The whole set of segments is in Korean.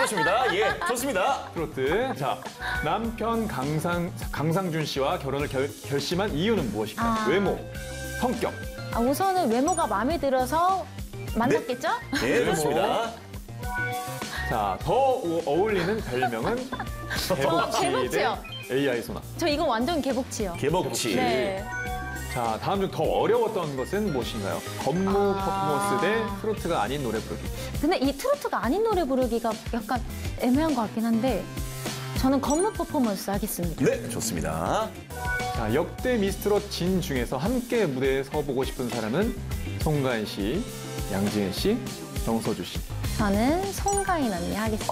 그렇습니다. 예, 좋습니다. 트로트. 자, 남편 강상준 씨와 결혼을 결심한 이유는 무엇일까요? 외모, 성격. 우선은 외모가 마음에 들어서 만났겠죠? 네, 좋습니다. 자, 더 어울리는 별명은 개복치 개복치요. 대 AI 소나. 저 이거 완전 개복치요. 개복치. 네. 자, 다음 중 더 어려웠던 것은 무엇인가요? 건무 퍼포먼스 대 트로트가 아닌 노래 부르기. 근데 이 트로트가 아닌 노래 부르기가 약간 애매한 것 같긴 한데 저는 건무 퍼포먼스 하겠습니다. 네, 좋습니다. 자, 역대 미스트롯 진 중에서 함께 무대에 서보고 싶은 사람은 송가인 씨, 양지은 씨, 정서주 씨. 저는 송가인 언니 하겠습니다.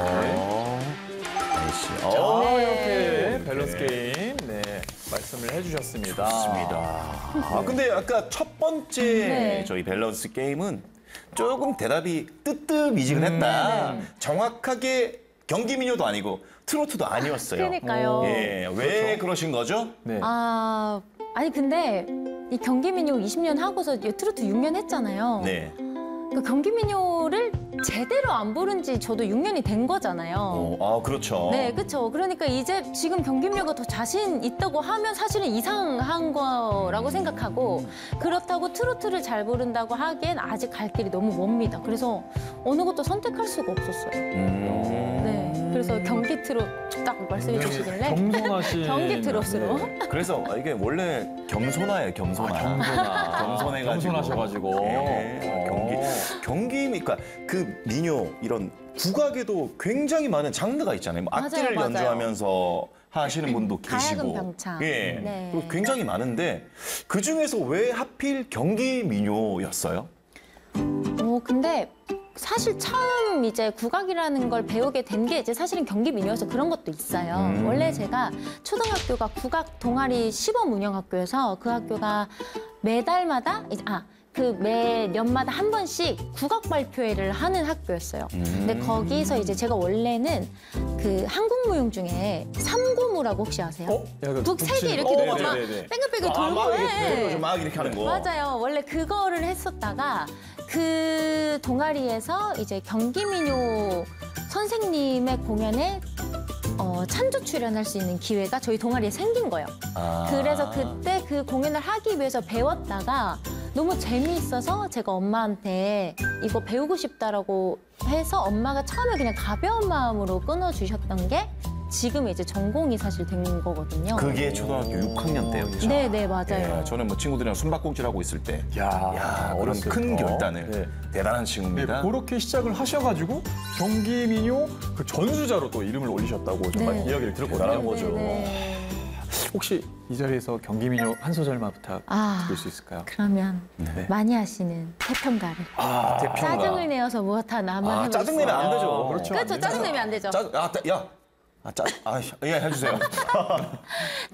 아이씨. 자, 네. 이렇게 밸런스 게임 말씀을 해주셨습니다. 좋습니다. 근데 아까 첫 번째 네. 저희 밸런스 게임은 조금 대답이 뜨뜻미지근했다. 정확하게 경기민요도 아니고 트로트도 아니었어요. 그러니까요. 예, 왜 그러신 거죠? 네. 아니 근데 이 경기민요 20년 하고서 이 트로트 6년 했잖아요. 네. 그 경기민요를 제대로 안 부른 지 저도 6년이 된 거잖아요. 그렇죠. 네, 그렇죠. 그러니까 이제 지금 경기민요가 더 자신 있다고 하면 사실은 이상한 거라고 생각하고 그렇다고 트로트를 잘 부른다고 하기엔 아직 갈 길이 너무 멉니다. 그래서 어느 것도 선택할 수가 없었어요. 네, 그래서 경기 트롯 딱 말씀해 주시길래 겸손하신. 경기 트롯으로. 그래서 이게 원래 겸손아예요, 겸손아. 겸손해가지고. 겸손하셔가지고. 예, 그러니까 그 민요 이런 국악에도 굉장히 많은 장르가 있잖아요. 뭐 악기를 맞아요. 연주하면서 하시는 분도 가야금 계시고. 병창. 예, 네. 또 굉장히 많은데 그 중에서 왜 하필 경기 민요였어요? 근데 사실 처음 이제 국악이라는 걸 배우게 된 게 이제 사실은 경기 민요여서 그런 것도 있어요. 원래 제가 초등학교가 국악 동아리 시범 운영학교여서 그 학교가 매달마다 매 년마다 한 번씩 국악 발표회를 하는 학교였어요. 근데 거기서 이제 제가 원래는 그 한국무용 중에 삼고무라고 혹시 아세요? 북 세 개 이렇게 놓고 막 뺑글뺑글 돌고 막 이렇게 하는 거. 맞아요. 원래 그거를 했었다가 그 동아리에서 이제 경기민요 선생님의 공연에 찬조 출연할 수 있는 기회가 저희 동아리에 생긴 거예요. 그래서 그때 그 공연을 하기 위해서 배웠다가 너무 재미있어서 제가 엄마한테 이거 배우고 싶다라고 해서 엄마가 처음에 그냥 가벼운 마음으로 끊어주셨던 게 지금 이제 전공이 사실 된 거거든요. 그게 초등학교 6학년 때였죠. 네, 맞아요. 예, 저는 뭐 친구들이랑 숨바꼭질 하고 있을 때. 야, 그런 어렸을 큰 때부터. 결단을. 네. 대단한 친구입니다. 그렇게 시작을 하셔가지고 경기민요 그 전수자로 또 이름을 올리셨다고 정말 네. 이야기를 들었거든요. 거죠. 네. 혹시 이 자리에서 경기민요 한 소절만 부탁드릴 수 있을까요? 그러면 많이 하시는 태평가를. 태평가. 짜증을 내어서 무엇하 나만 해보겠습니다. 짜증내면 안 되죠. 그렇죠. 그렇죠. 짜증내면 안 되죠. 예, 해주세요.